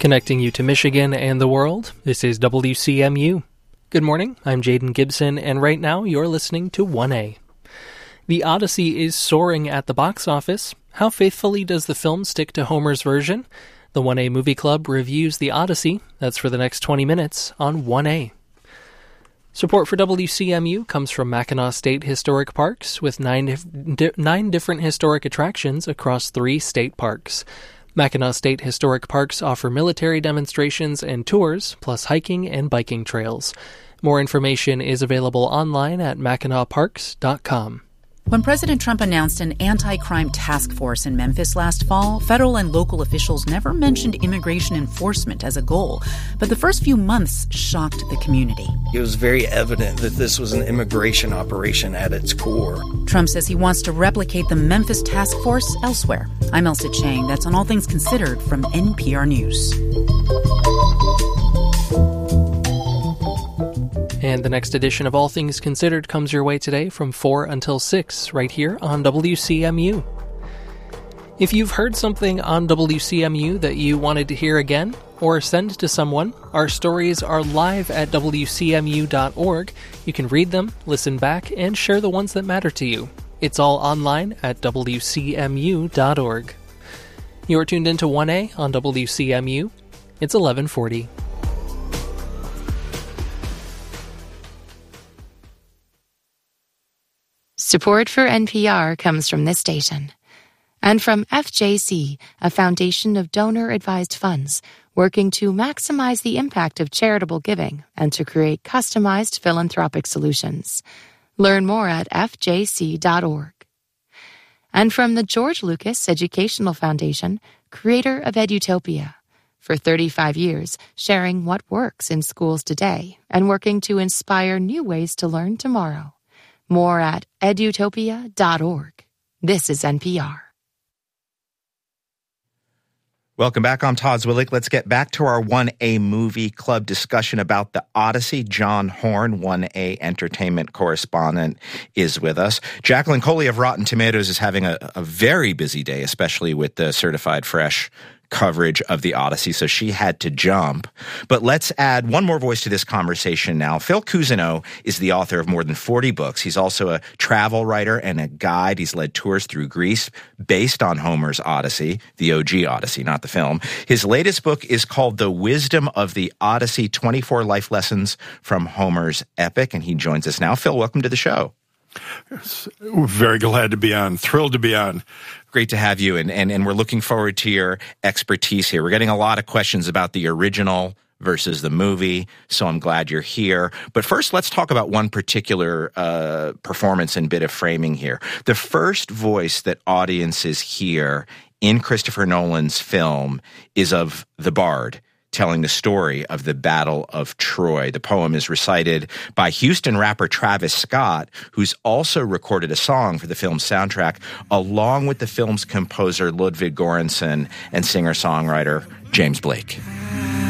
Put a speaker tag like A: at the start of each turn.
A: Connecting you to Michigan and the world, this is WCMU. Good morning, I'm Jaden Gibson, and right now you're listening to 1A. The Odyssey is soaring at the box office. How faithfully does the film stick to Homer's version? The 1A Movie Club reviews The Odyssey. That's for the next 20 minutes on 1A. Support for WCMU comes from Mackinac State Historic Parks, with nine different historic attractions across 3 state parks. Mackinac State Historic Parks offer military demonstrations and tours, plus hiking and biking trails. More information is available online at MackinacParks.com.
B: When President Trump announced an anti-crime task force in Memphis last fall, federal and local officials never mentioned immigration enforcement as a goal. But the first few months shocked the community.
C: It was very evident that this was an immigration operation at its core.
B: Trump says he wants to replicate the Memphis task force elsewhere. I'm Elsa Chang. That's on All Things Considered from NPR News.
A: And the next edition of All Things Considered comes your way today from 4 until 6, right here on WCMU. If you've heard something on WCMU that you wanted to hear again, or send to someone, our stories are live at WCMU.org. You can read them, listen back, and share the ones that matter to you. It's all online at WCMU.org. You're tuned into 1A on WCMU. It's 1140.
D: Support for NPR comes from this station and from FJC, a foundation of donor-advised funds working to maximize the impact of charitable giving and to create customized philanthropic solutions. Learn more at fjc.org. And from the George Lucas Educational Foundation, creator of Edutopia, for 35 years sharing what works in schools today and working to inspire new ways to learn tomorrow. More at edutopia.org. This is NPR.
E: Welcome back. I'm Todd Zwillich. Let's get back to our 1A Movie Club discussion about The Odyssey. John Horn, 1A Entertainment correspondent, is with us. Jacqueline Coley of Rotten Tomatoes is having a very busy day, especially with the Certified Fresh coverage of The Odyssey, so she had to jump. But let's add one more voice to this conversation now. Phil Cousineau is the author of more than 40 books. He's also a travel writer and a guide. He's led tours through Greece based on Homer's Odyssey, the OG Odyssey, not the film. His latest book is called The Wisdom of the Odyssey, 24 Life Lessons from Homer's Epic, and he joins us now. Phil, welcome to the show.
F: We're very glad to be on, thrilled to be on.
E: Great to have you, and we're looking forward to your expertise here. We're getting a lot of questions about the original versus the movie, so I'm glad you're here. But first, let's talk about one particular performance and bit of framing here. The first voice that audiences hear in Christopher Nolan's film is of the Bard, telling the story of the Battle of Troy. The poem is recited by Houston rapper Travis Scott, who's also recorded a song for the film's soundtrack, along with the film's composer Ludwig Göransson and singer-songwriter James Blake.